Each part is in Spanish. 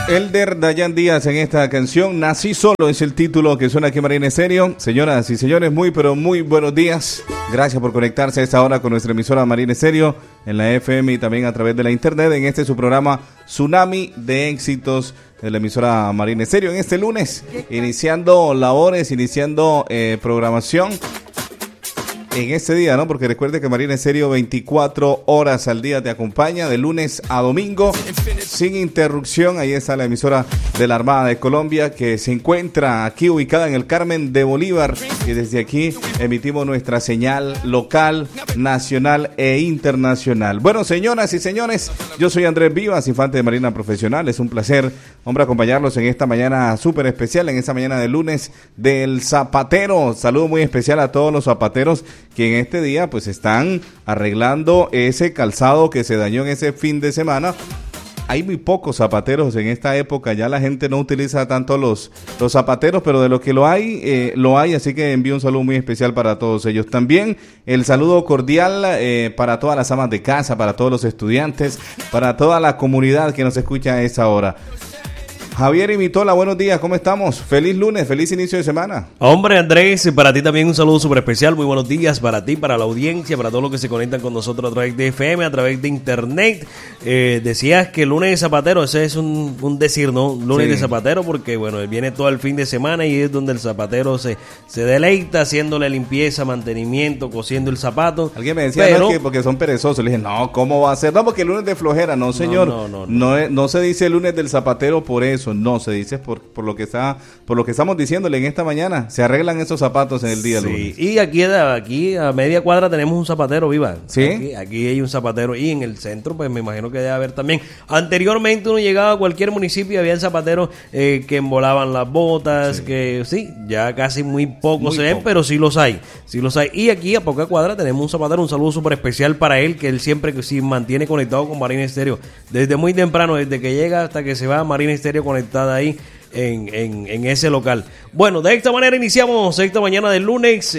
Elder Dayan Díaz en esta canción, Nací Solo, es el título que suena aquí en Marina Estéreo. Señoras y señores, muy pero muy buenos días. Gracias por conectarse a esta hora con nuestra emisora Marina Estéreo en la FM y también a través de la internet en este su programa Tsunami de Éxitos de la emisora Marina Estéreo en este lunes, iniciando labores, iniciando programación en este día, ¿no? Porque recuerde que Marina Estéreo 24 horas al día te acompaña de lunes a domingo sin interrupción. Ahí está la emisora de la Armada de Colombia que se encuentra aquí ubicada en el Carmen de Bolívar y desde aquí emitimos nuestra señal local, nacional e internacional. Bueno, señoras y señores, yo soy Andrés Vivas, infante de Marina Profesional. Es un placer, hombre, acompañarlos en esta mañana súper especial, en esta mañana de lunes del zapatero. Saludo muy especial a todos los zapateros que en este día pues están arreglando ese calzado que se dañó en ese fin de semana. Hay muy pocos zapateros en esta época, ya la gente no utiliza tanto los zapateros, pero de lo que lo hay, así que envío un saludo muy especial para todos ellos. También el saludo cordial para todas las amas de casa, para todos los estudiantes, para toda la comunidad que nos escucha a esta hora. Javier y Mitola, buenos días, ¿cómo estamos? Feliz lunes, feliz inicio de semana. Hombre, Andrés, para ti también un saludo súper especial, muy buenos días para ti, para la audiencia, para todos los que se conectan con nosotros a través de FM, a través de internet. Decías que lunes de zapatero, ese es un decir, ¿no? Lunes de zapatero porque, bueno, viene todo el fin de semana y es donde el zapatero se deleita haciéndole limpieza, mantenimiento, cosiendo el zapato. Alguien me decía, no, es que porque son perezosos. Le dije, no, ¿cómo va a ser? No, porque el lunes de flojera, no, señor. No se dice lunes del zapatero por eso. No, se dice por lo que estamos diciéndole en esta mañana. Se arreglan esos zapatos en el día lunes. Y aquí a media cuadra tenemos un zapatero, Viva. Sí. Aquí hay un zapatero y en el centro, pues me imagino que debe haber también. Anteriormente uno llegaba a cualquier municipio y había zapateros que embolaban las botas, que sí, ya casi muy poco se ven, pero sí los hay. Y aquí a poca cuadra tenemos un zapatero, un saludo súper especial para él, que él siempre que sí mantiene conectado con Marina Estéreo. Desde muy temprano, desde que llega hasta que se va, Marina Estéreo conectada ahí en ese local. Bueno, de esta manera iniciamos esta mañana del lunes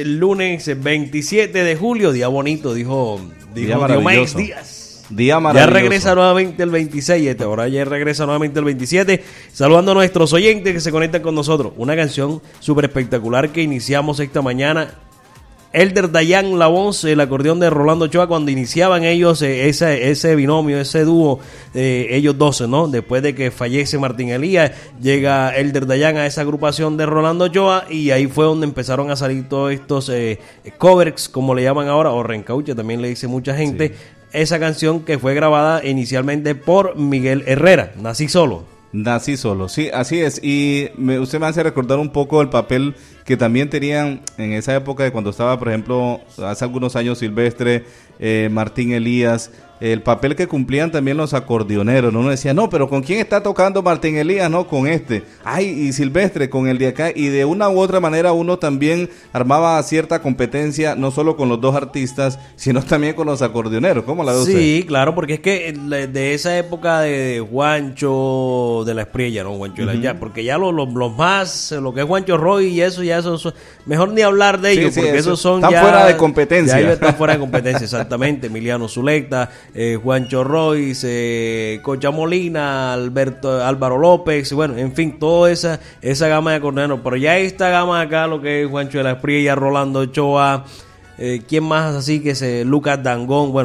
27 de julio, día bonito, dijo Diomedes Díaz. Día maravilloso. Ya regresa nuevamente el 26, ahora ya regresa nuevamente el 27, saludando a nuestros oyentes que se conectan con nosotros. Una canción súper espectacular que iniciamos esta mañana. Elder Dayan, la voz, el acordeón de Rolando Ochoa, cuando iniciaban ellos ese binomio, ese dúo, ellos 12, ¿no? Después de que fallece Martín Elías, llega Elder Dayan a esa agrupación de Rolando Ochoa y ahí fue donde empezaron a salir todos estos covers, como le llaman ahora, o reencauche, también le dice mucha gente, sí. Esa canción que fue grabada inicialmente por Miguel Herrera, Nací Solo, sí, así es. Y usted me hace recordar un poco el papel que también tenían en esa época de cuando estaba, por ejemplo, hace algunos años Silvestre, Martín Elías, el papel que cumplían también los acordeoneros, ¿no? Uno decía, no, pero ¿con quién está tocando Martín Elías? No, con este. Ay, y Silvestre con el de acá. Y de una u otra manera uno también armaba cierta competencia, no solo con los dos artistas, sino también con los acordeoneros. ¿Cómo la ve usted? Sí, claro, porque es que de esa época de Juancho de la Espriella, ¿no? Juancho de la ya, porque ya los más, lo que es Juancho Roy y eso, mejor ni hablar de ellos, porque esos son están ya fuera de competencia. Ya ellos están fuera de competencia, exactamente. Emiliano Zulecta, Juancho Royce, Cocha Molina, Álvaro López, bueno, en fin, toda esa gama de acordeoneros. Pero ya esta gama acá, lo que es Juancho de la Espriella, Rolando Ochoa, ¿quién más así que Lucas Dangón? Bueno,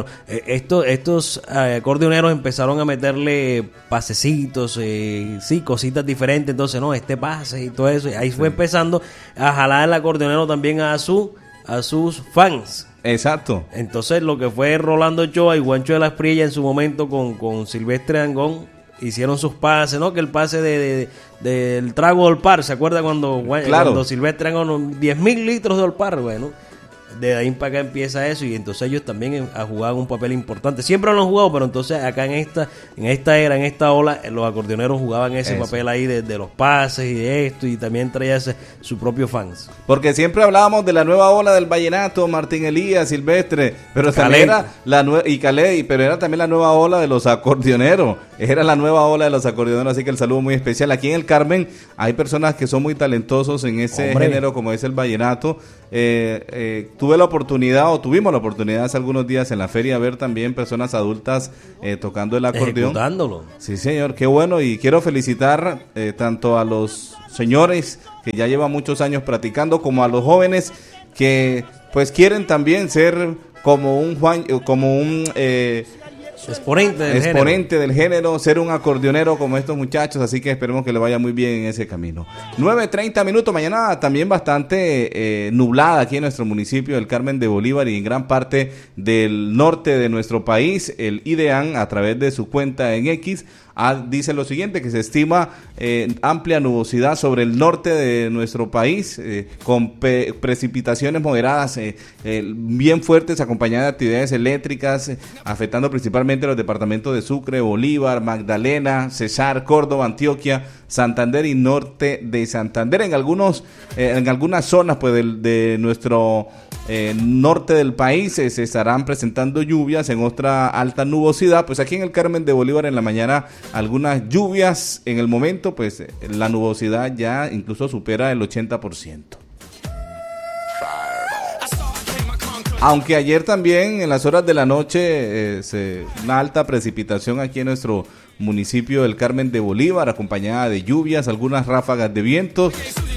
estos acordeoneros empezaron a meterle pasecitos, cositas diferentes. Entonces, no, este pase y todo eso. Y ahí fue empezando a jalar el acordeonero también a sus fans. Exacto. Entonces, lo que fue Rolando Ochoa y Juancho de la Espriella en su momento con Silvestre Dangón, hicieron sus pases, ¿no? Que el pase del trago del par, ¿se acuerda cuando Silvestre Dangón 10.000 litros de Olpar? Bueno, de ahí para acá empieza eso y entonces ellos también jugaban un papel importante. Siempre lo han jugado, pero entonces acá en esta era, en esta ola, los acordeoneros jugaban ese papel ahí de los pases y de esto, y también traía su propio fans. Porque siempre hablábamos de la nueva ola del vallenato, Martín Elías, Silvestre, pero también era pero era también la nueva ola de los acordeoneros. Era la nueva ola de los acordeoneros, así que el saludo muy especial. Aquí en el Carmen hay personas que son muy talentosos en ese género como es el vallenato. Tú tuve la oportunidad, o tuvimos la oportunidad hace algunos días en la feria, ver también personas adultas tocando el acordeón. Ejecutándolo. Sí, señor, qué bueno, y quiero felicitar tanto a los señores que ya llevan muchos años practicando, como a los jóvenes que pues quieren también ser como un exponente del género, ser un acordeonero como estos muchachos, así que esperemos que le vaya muy bien en ese camino. 9:30 minutos, mañana también bastante nublada aquí en nuestro municipio del Carmen de Bolívar y en gran parte del norte de nuestro país. El IDEAN, a través de su cuenta en X, dice lo siguiente, que se estima amplia nubosidad sobre el norte de nuestro país, con precipitaciones moderadas bien fuertes, acompañadas de actividades eléctricas, afectando principalmente los departamentos de Sucre, Bolívar, Magdalena, Cesar, Córdoba, Antioquia, Santander y norte de Santander. En algunas zonas pues de nuestro norte del país se estarán presentando lluvias, en otra alta nubosidad. Pues aquí en el Carmen de Bolívar en la mañana algunas lluvias, en el momento pues la nubosidad ya incluso supera el 80%. Aunque ayer también en las horas de la noche una alta precipitación aquí en nuestro municipio del Carmen de Bolívar, acompañada de lluvias, algunas ráfagas de vientos,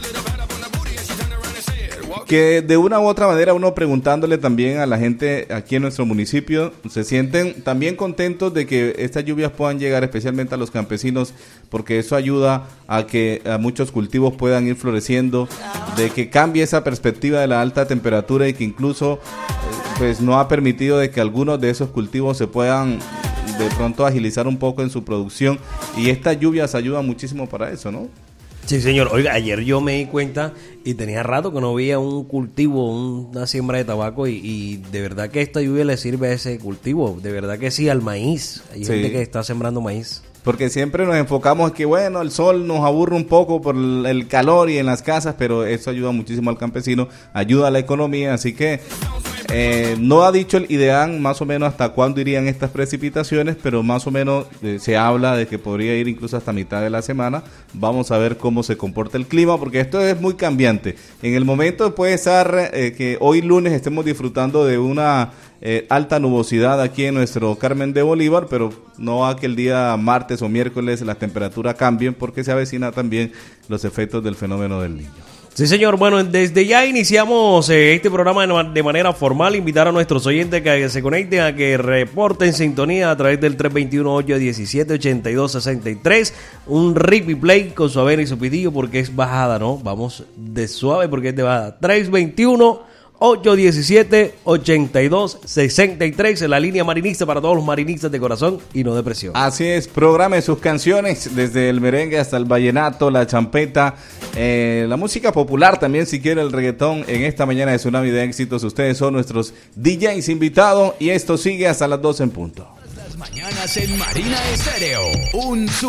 que de una u otra manera uno preguntándole también a la gente aquí en nuestro municipio, se sienten también contentos de que estas lluvias puedan llegar especialmente a los campesinos, porque eso ayuda a que a muchos cultivos puedan ir floreciendo, de que cambie esa perspectiva de la alta temperatura y que incluso pues no ha permitido de que algunos de esos cultivos se puedan de pronto agilizar un poco en su producción, y estas lluvias ayudan muchísimo para eso, ¿no? Sí, señor. Oiga, ayer yo me di cuenta y tenía rato que no veía un cultivo, una siembra de tabaco, y de verdad que esta lluvia le sirve a ese cultivo. De verdad que sí, al maíz. Hay gente que está sembrando maíz. Porque siempre nos enfocamos en que, bueno, el sol nos aburre un poco por el calor y en las casas, pero eso ayuda muchísimo al campesino, ayuda a la economía, así que no ha dicho el IDEAN más o menos hasta cuándo irían estas precipitaciones, pero más o menos se habla de que podría ir incluso hasta mitad de la semana. Vamos a ver cómo se comporta el clima, porque esto es muy cambiante. En el momento puede ser que hoy lunes estemos disfrutando de una alta nubosidad aquí en nuestro Carmen de Bolívar, pero no a que el día martes o miércoles las temperaturas cambien, porque se avecina también los efectos del fenómeno del Niño. Sí, señor. Bueno, desde ya iniciamos este programa de manera formal. Invitar a nuestros oyentes que se conecten, a que reporten sintonía a través del 321-817-8263. Un replay con su avena y su pitillo, porque es bajada, ¿no? Vamos de suave porque es de bajada. 321-817-8263, en la línea marinista para todos los marinistas de corazón y no de presión. Así es, programe sus canciones desde el merengue hasta el vallenato, la champeta, la música popular también, si quiere el reggaetón. En esta mañana de Tsunami de Éxitos, ustedes son nuestros DJs invitados y esto sigue hasta las 12 en punto. Las mañanas en Marina Estéreo, un